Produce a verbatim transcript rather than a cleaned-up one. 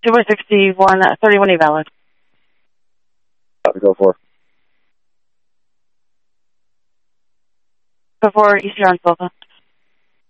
two by sixty-one, thirty-one E valid. Copy, go for. Before Eastern on Silva.